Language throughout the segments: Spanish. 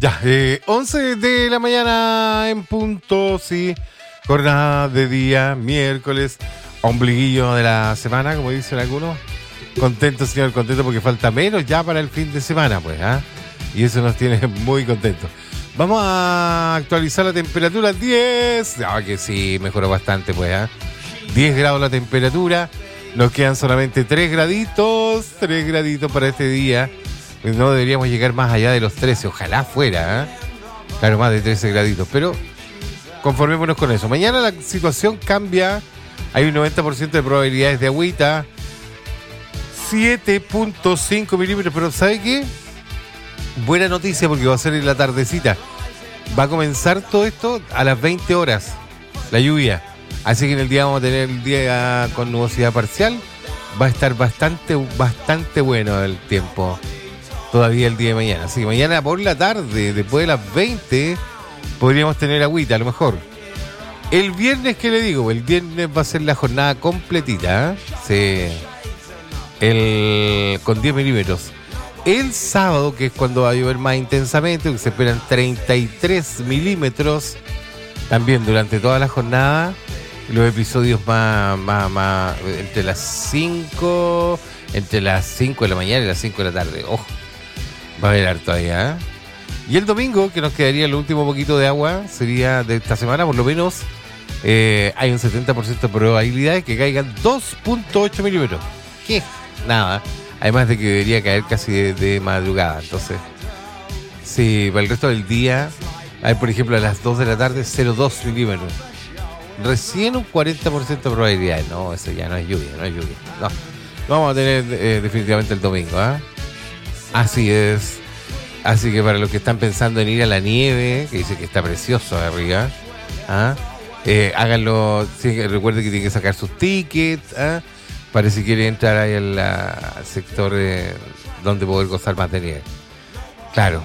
Ya, 11 de la mañana en punto, sí. Jornada de día, miércoles, ombliguillo de la semana, como dicen algunos. Contento, señor, contento porque falta menos ya para el fin de semana, pues, ¿ah? Y eso nos tiene muy contentos. Vamos a actualizar la temperatura, 10. Que sí, mejoró bastante, pues, ¿ah? 10 grados la temperatura. Nos quedan solamente 3 graditos para este día. No deberíamos llegar más allá de los 13, ojalá fuera, ¿eh? Claro, más de 13 graditos, pero conformémonos con eso. Mañana la situación cambia, hay un 90% de probabilidades de agüita, 7.5 milímetros, pero ¿sabe qué? Buena noticia porque va a ser en la tardecita. Va a comenzar todo esto a las 20 horas, la lluvia. Así que en el día vamos a tener el día con nubosidad parcial. Va a estar bastante bueno el tiempo. Todavía el día de mañana. Así que mañana por la tarde, después de las 20, podríamos tener agüita, a lo mejor. El viernes, ¿qué le digo? El viernes va a ser la jornada completita, ¿eh? Sí. Con 10 milímetros. El sábado, que es cuando va a llover más intensamente, que se esperan 33 milímetros, también durante toda la jornada. Los episodios más entre las 5 de la mañana y las 5 de la tarde. Ojo. Va a haber harto allá, ¿eh? Y el domingo, que nos quedaría el último poquito de agua, sería de esta semana, por lo menos, hay un 70% de probabilidad de que caigan 2.8 milímetros. ¿Qué? Nada. Además de que debería caer casi de madrugada. Entonces, sí, para el resto del día, hay, por ejemplo, a las 2 de la tarde, 0.2 milímetros. Recién un 40% de probabilidad. No, eso ya no es lluvia. No, lo vamos a tener definitivamente el domingo, ¿ah? Así es. Así que para los que están pensando en ir a la nieve, que dice que está precioso arriba, ¿ah? Háganlo. Sí, recuerden que tienen que sacar sus tickets, ¿ah? Para si quieren entrar ahí al sector donde poder gozar más de nieve. Claro.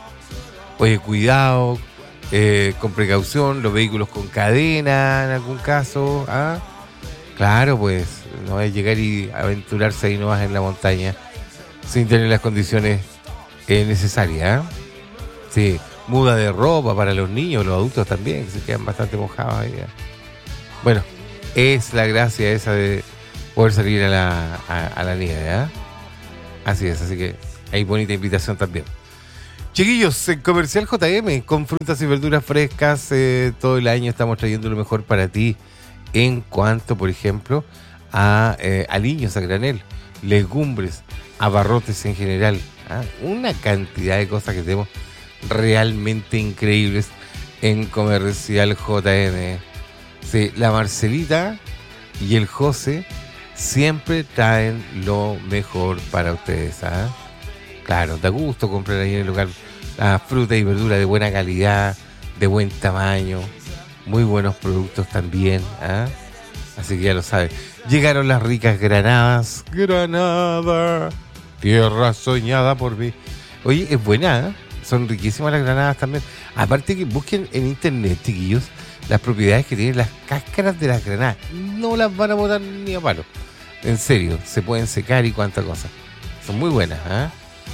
Oye, cuidado, con precaución, los vehículos con cadena en algún caso, ¿ah? Claro, pues no es llegar y aventurarse ahí nomás en la montaña sin tener las condiciones necesarias, ¿eh? Sí, muda de ropa para los niños, los adultos también, que se quedan bastante mojados ahí, ¿eh? Bueno, es la gracia esa de poder salir a la nieve, ¿eh? Así es, así que hay bonita invitación también. Chiquillos, en Comercial JM, con frutas y verduras frescas, todo el año estamos trayendo lo mejor para ti en cuanto, por ejemplo, a aliños a granel, legumbres, abarrotes en general, ¿ah? Una cantidad de cosas que tenemos realmente increíbles en Comercial JM. Sí, la Marcelita y el José siempre traen lo mejor para ustedes, ¿ah? Claro, da gusto comprar ahí en el lugar la fruta y verdura de buena calidad, de buen tamaño, muy buenos productos también, ¿ah? Así que ya lo saben. Llegaron las ricas granadas. Granada, tierra soñada por mí. Oye, es buena, ¿eh? Son riquísimas las granadas también. Aparte que busquen en internet, chiquillos, las propiedades que tienen las cáscaras de las granadas. No las van a botar ni a palo. En serio, se pueden secar y cuánta cosa. Son muy buenas, ¿eh?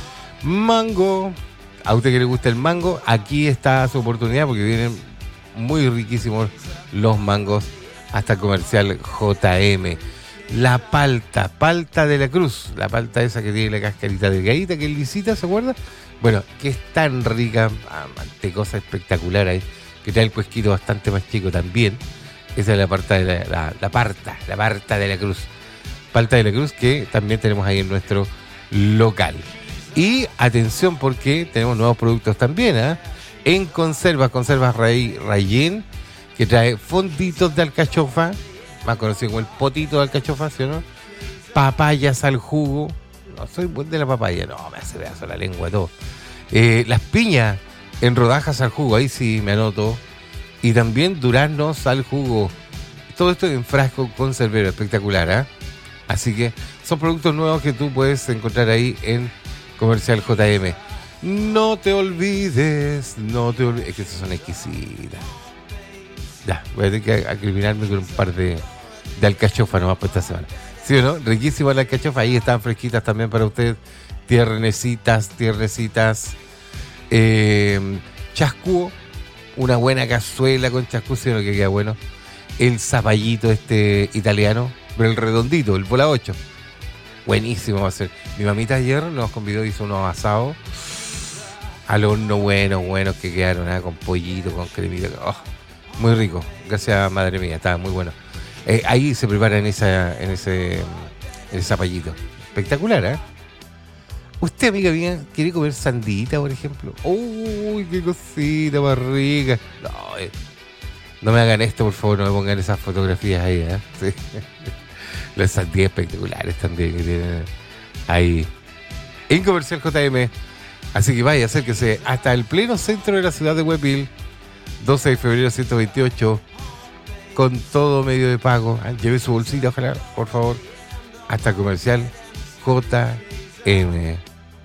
Mango. A usted que le gusta el mango, aquí está su oportunidad porque vienen muy riquísimos los mangos hasta Comercial JM. La palta de la Cruz, la palta esa que tiene la cascarita delgadita, que es lisita, ¿se acuerda? Bueno, que es tan rica, mantecosa espectacular ahí, que trae el cuesquito bastante más chico también. Esa es la parta de la parta de la Cruz. Palta de la Cruz que también tenemos ahí en nuestro local. Y atención porque tenemos nuevos productos también, ¿eh? En conservas Rayén, que trae fonditos de alcachofa, más conocido como el potito de alcachofa, ¿sí o no? Papayas al jugo. No soy buen de la papaya, no, me hace pedazo la lengua todo. Las piñas en rodajas al jugo, ahí sí me anoto. Y también duraznos al jugo. Todo esto en frasco conservero, espectacular, ¿eh? Así que son productos nuevos que tú puedes encontrar ahí en Comercial JM. No te olvides, es que esas son exquisitas. Ya, voy a tener que acriminarme con un par de alcachofa nomás por esta semana. ¿Sí o no? Riquísimas las alcachofas, ahí están fresquitas también para ustedes. Tiernecitas. Chascúo, una buena cazuela con chascúo, sino que queda bueno. El zapallito italiano, pero el redondito, el bola 8. Buenísimo va a ser. Mi mamita ayer nos convidó, hizo unos asados al horno buenos que quedaron, con pollito, con cremita. Oh, muy rico. Gracias, madre mía, estaba muy bueno. Ahí se prepara en ese zapallito. Espectacular, ¿eh? Usted, amiga mía, ¿quiere comer sandita, por ejemplo? ¡Uy, qué cosita más rica! No me hagan esto, por favor, no me pongan esas fotografías ahí, ¿eh? Sí. Las sandías espectaculares también que tienen ahí en Comercial JM. Así que vaya, acérquese hasta el pleno centro de la ciudad de Huepil, 12 de febrero 128, con todo medio de pago. Lleve su bolsita, ojalá, por favor, hasta Comercial JM.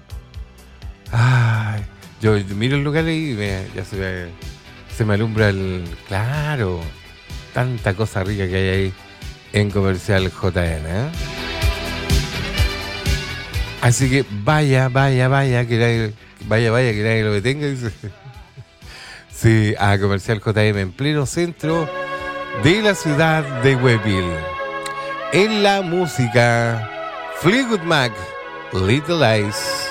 Ay, yo miro el lugar y ya se me alumbra claro, tanta cosa rica que hay ahí en Comercial JM, ¿eh? Así que vaya, que nadie lo detenga. Dice. Sí, a Comercial JM en pleno centro de la ciudad de Huepil. En la música, Fleetwood Mac, Little Lies.